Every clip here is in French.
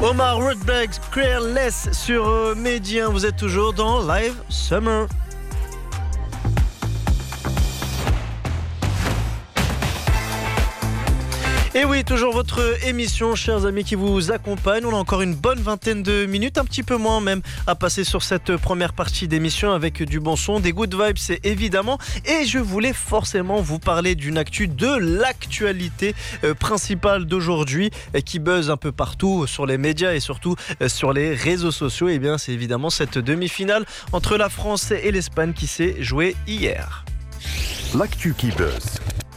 Omar Rudberg, Careless sur Média. Vous êtes toujours dans Live Summer. Et oui, toujours votre émission, chers amis, qui vous accompagne. On a encore une bonne vingtaine de minutes, un petit peu moins même, à passer sur cette première partie d'émission avec du bon son, des good vibes, c'est évidemment. Et je voulais forcément vous parler d'une actu, de l'actualité principale d'aujourd'hui, qui buzz un peu partout sur les médias et surtout sur les réseaux sociaux. Et bien, c'est évidemment cette demi-finale entre la France et l'Espagne qui s'est jouée hier. L'actu qui buzz.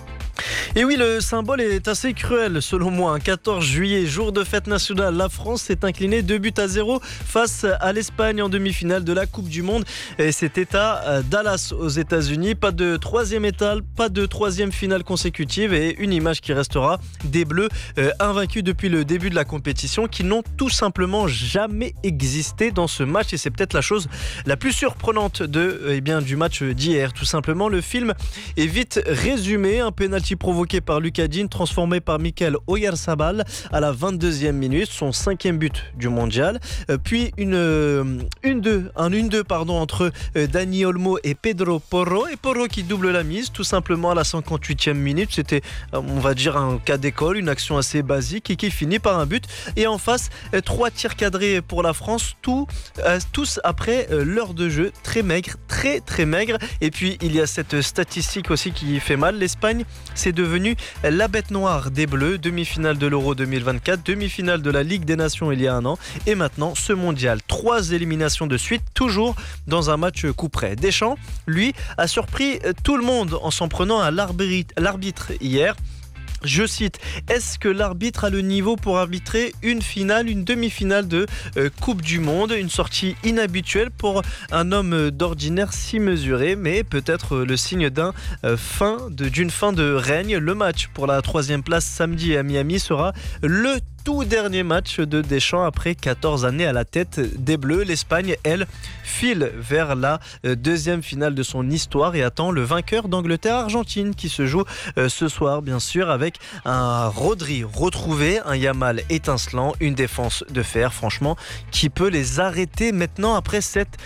Et oui, le symbole est assez cruel selon moi. 14 juillet, jour de fête nationale, la France s'est inclinée 2-0 face à l'Espagne en demi-finale de la Coupe du Monde. Et c'était à Dallas aux États-Unis. Pas de troisième étape, pas de troisième finale consécutive et une image qui restera des Bleus invaincus depuis le début de la compétition, qui n'ont tout simplement jamais existé dans ce match. Et c'est peut-être la chose la plus surprenante du match d'hier. Tout simplement, le film est vite résumé. Un penalty provoqué par Lucas Digne, transformé par Mikel Oyarzabal à la 22e minute, son 5e but du mondial. Puis un 1-2 entre Dani Olmo et Pedro Porro. Et Porro qui double la mise, tout simplement à la 58e minute. C'était, on va dire, un cas d'école, une action assez basique et qui finit par un but. Et en face, 3 tirs cadrés pour la France, tous après l'heure de jeu. Très maigre, très maigre. Et puis, il y a cette statistique aussi qui fait mal. L'Espagne, c'est devenu la bête noire des Bleus, demi-finale de l'Euro 2024, demi-finale de la Ligue des Nations il y a un an et maintenant ce mondial. 3 éliminations de suite, toujours dans un match coup près. Deschamps, lui, a surpris tout le monde en s'en prenant à l'arbitre hier. Je cite, est-ce que l'arbitre a le niveau pour arbitrer une demi-finale de Coupe du Monde? Une sortie inhabituelle pour un homme d'ordinaire si mesuré, mais peut-être le signe d'une fin de règne. Le match pour la 3e place samedi à Miami sera le tout dernier match de Deschamps après 14 années à la tête des Bleus. L'Espagne, elle, file vers la 2e finale de son histoire et attend le vainqueur d'Angleterre-Argentine qui se joue ce soir, bien sûr, avec un Rodri retrouvé, un Yamal étincelant, une défense de fer, franchement, qui peut les arrêter maintenant après cette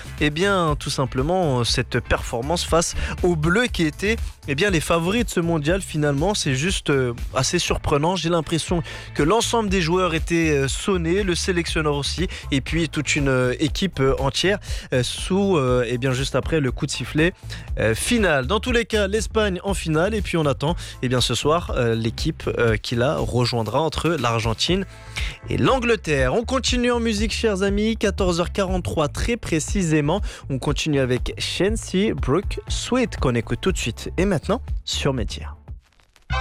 performance face aux Bleus qui étaient les favoris de ce mondial. Finalement, c'est juste assez surprenant. J'ai l'impression que l'ensemble des joueurs étaient sonnés, le sélectionneur aussi, et puis toute une équipe entière juste après le coup de sifflet final. Dans tous les cas, l'Espagne en finale, et puis on attend ce soir l'équipe qui la rejoindra entre l'Argentine et l'Angleterre. On continue en musique, chers amis, 14h43 très précisément. On continue avec Shensi Brook Sweet qu'on écoute tout de suite et maintenant sur Média.